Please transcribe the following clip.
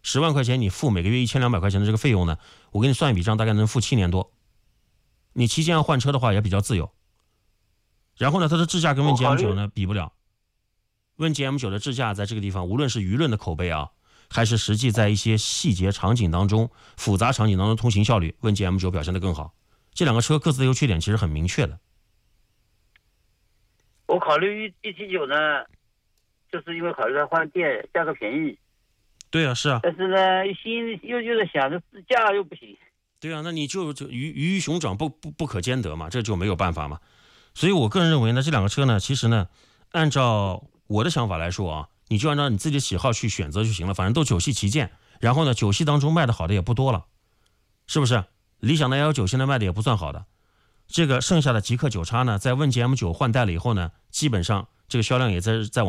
10万块钱你付每个月1200块钱的这个费用呢，我给你算一笔账，大概能付7年多。你期间要换车的话也比较自由。然后呢，它的智驾跟问界 M9 呢比不了。问界 M9 的智驾在这个地方，无论是舆论的口碑啊，还是实际在一些细节场景当中、复杂场景当中通行效率，问界 M9 表现得更好。这两个车各自的优缺点其实很明确的。 我考虑179呢，就是因为考虑它换电价格便宜。 对啊，是啊。 但是呢，心又在想着自驾又不行。 对啊，那你就鱼与熊掌不可兼得嘛，这就没有办法嘛。所以我个人认为呢，这两个车呢，其实呢，按照我的想法来说啊，你就按照你自己的喜好去选择就行了，反正都9系旗舰。然后呢，9系当中卖的好的也不多了，是不是？理想的119现在卖的也不算好的。这个剩下的极氪9X呢，在问界 M9 换代了以后呢，基本上这个销量也在往